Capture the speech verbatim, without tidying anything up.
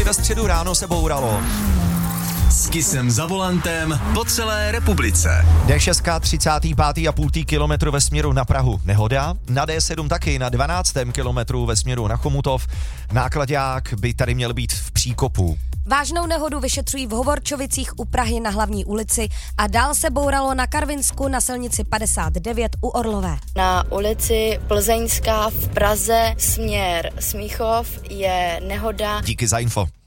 ve středu ráno se bouralo. S Kissem za volantem po celé republice. D šest třicátý pátý a půl kilometru ve směru na Prahu nehoda, na D sedm taky na dvanáctém kilometru ve směru na Chomutov. Náklaďák by tady měl být v příkopu. Vážnou nehodu vyšetřují v Hovorčovicích u Prahy na Hlavní ulici a dál se bouralo na Karvinsku na silnici padesát devět u Orlové. Na ulici Plzeňská v Praze směr Smíchov je nehoda. Díky za info.